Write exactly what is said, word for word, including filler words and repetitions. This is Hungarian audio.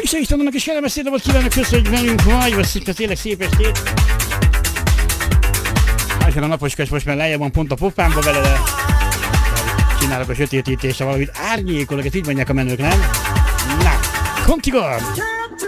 Kisé Istvánnal és kellemes szép napot kívánok, köszönöm, hogy velünk vagy, vagy tényleg szép estét. Álljön a naposkás most már lejjebb van pont a pofámba vele, de csinálok a sötétítésre valamit árnyékolok, ezt így mondják a menők, nem? Na, Contigor!